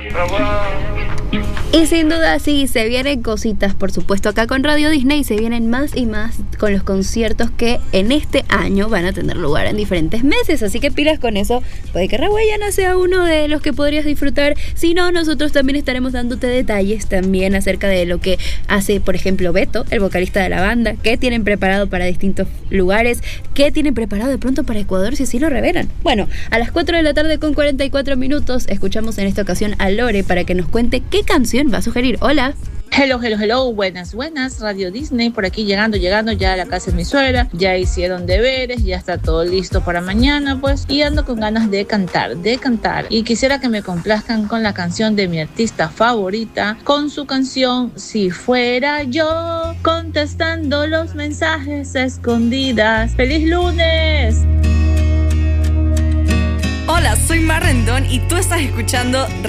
Y sin duda sí, se vienen cositas, por supuesto, acá con Radio Disney, se vienen más y más con los conciertos que en este año van a tener lugar en diferentes meses, así que pilas con eso, puede que Raguayana sea uno de los que podrías disfrutar, si no, nosotros también estaremos dándote detalles también acerca de lo que hace, por ejemplo, Beto, el vocalista de la banda, qué tienen preparado para distintos lugares, qué tienen preparado de pronto para Ecuador si así lo revelan. Bueno, a las 4 de la tarde con 44 minutos escuchamos en esta ocasión a Lore para que nos cuente qué canción va a sugerir. Hola. Hello, buenas, Radio Disney, por aquí llegando ya a la casa de mi suegra, ya hicieron deberes, ya está todo listo para mañana, pues, y ando con ganas de cantar, y quisiera que me complazcan con la canción de mi artista favorita, con su canción Si Fuera Yo, contestando los mensajes a escondidas. ¡Feliz lunes! Hola, soy Mar Rendón y tú estás escuchando